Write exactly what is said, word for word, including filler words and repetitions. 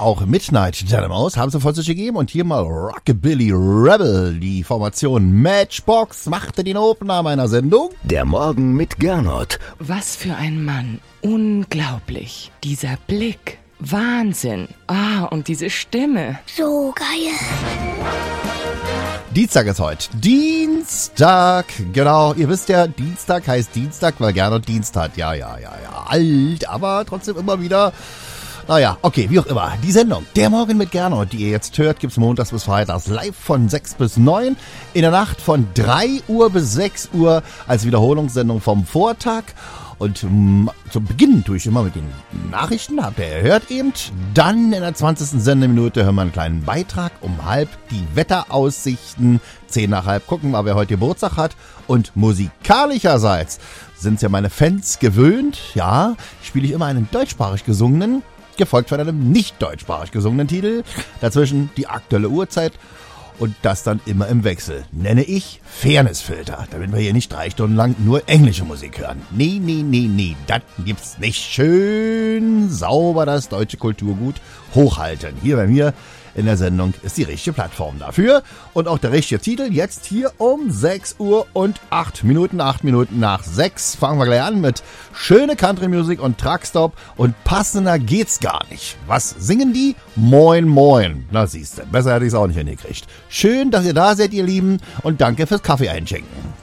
auch Midnight Dynamos haben sie vor sich gegeben und hier mal Rockabilly Rebel, die Formation Matchbox machte den Opener meiner Sendung. Der Morgen mit Gernot. Was für ein Mann, unglaublich, dieser Blick, Wahnsinn, ah und diese Stimme. So geil. Dienstag ist heute. Dienstag, genau. Ihr wisst ja, Dienstag heißt Dienstag, weil Gernot Dienst hat. Ja, ja, ja, ja. Alt, aber trotzdem immer wieder. Naja, okay, wie auch immer. Die Sendung, der Morgen mit Gernot, die ihr jetzt hört, gibt's montags bis freitags live von sechs bis neun. In der Nacht von drei Uhr bis sechs Uhr als Wiederholungssendung vom Vortag. Und um, zum Beginn tue ich immer mit den Nachrichten, habt ihr gehört eben. Dann in der zwanzigsten Sendeminute hören wir einen kleinen Beitrag. Um halb die Wetteraussichten. Zehn nach halb gucken wir, wer heute Geburtstag hat. Und musikalischerseits sind's ja meine Fans gewöhnt. Ja, spiele ich immer einen deutschsprachig gesungenen, gefolgt von einem nicht deutschsprachig gesungenen Titel. Dazwischen die aktuelle Uhrzeit. Und das dann immer im Wechsel. Nenne ich Fairnessfilter, damit wir hier nicht drei Stunden lang nur englische Musik hören. Nee, nee, nee, nee, das gibt's nicht. Schön sauber das deutsche Kulturgut hochhalten. Hier bei mir in der Sendung ist die richtige Plattform dafür. Und auch der richtige Titel jetzt hier um sechs Uhr und acht Minuten, acht Minuten nach sechs. Fangen wir gleich an mit schöne Country-Musik und Truckstop. Und passender geht's gar nicht. Was singen die? Moin, moin. Na siehste, besser hätte ich's auch nicht hingekriegt. Schön, dass ihr da seid, ihr Lieben. Und danke fürs Kaffee einschenken.